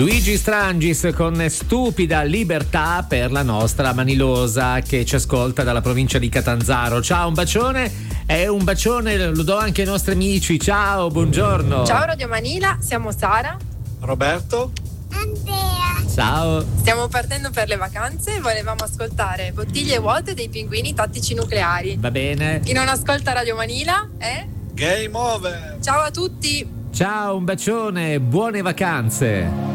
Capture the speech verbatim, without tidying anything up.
Luigi Strangis con Stupida Libertà per la nostra Manilosa che ci ascolta dalla provincia di Catanzaro. Ciao, un bacione e un bacione lo do anche ai nostri amici. Ciao, buongiorno. Ciao Radio Manila, siamo Sara, Roberto, Andrea. Ciao. Stiamo partendo per le vacanze e volevamo ascoltare Bottiglie vuote dei Pinguini Tattici Nucleari. Va bene. Chi non ascolta Radio Manila, eh? Game over. Ciao a tutti. Ciao, un bacione, buone vacanze.